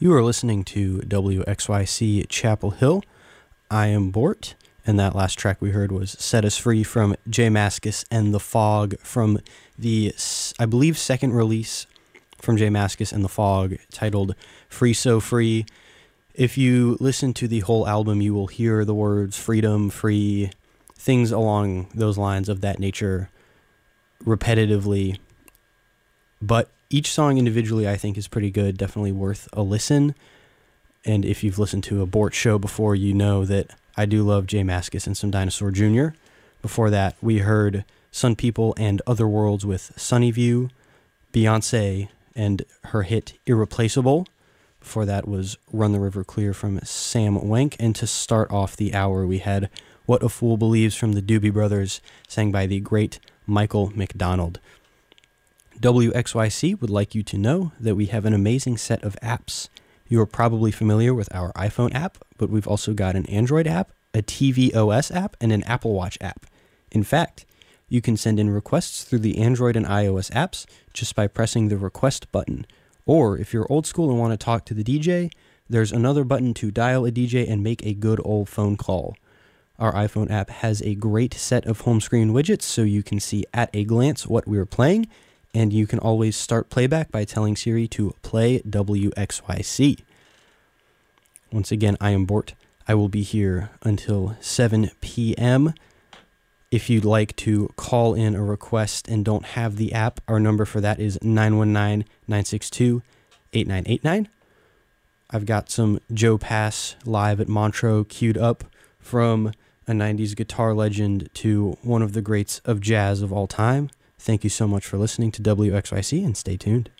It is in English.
You are listening to WXYC Chapel Hill. I am Bort, and that last track we heard was Set Us Free from J Mascis and The Fog from the, I believe, second release from J Mascis and The Fog titled Free So Free. If you listen to the whole album, you will hear the words freedom, free, things along those lines of that nature repetitively. But each song individually, I think, is pretty good, definitely worth a listen. And if you've listened to a Bort show before, you know that I do love J Mascis and some Dinosaur Jr. Before that, we heard Sun People and Other Worlds with Sunny View, Beyonce and her hit Irreplaceable. Before that was Run the River Clear from Sam Wenk. And to start off the hour, we had What a Fool Believes from the Doobie Brothers, sang by the great Michael McDonald. WXYC would like you to know that we have an amazing set of apps. You are probably familiar with our iPhone app, but we've also got an Android app, a tvOS app, and an Apple Watch app. In fact, you can send in requests through the Android and iOS apps just by pressing the request button. Or if you're old school and want to talk to the DJ, there's another button to dial a DJ and make a good old phone call. Our iPhone app has a great set of home screen widgets so you can see at a glance what we're playing, and you can always start playback by telling Siri to play WXYC. Once again, I am Bort. I will be here until 7 p.m. If you'd like to call in a request and don't have the app, our number for that is 919-962-8989. I've got some Joe Pass live at Montreux queued up, from a 90s guitar legend to one of the greats of jazz of all time. Thank you so much for listening to WXYC, and stay tuned.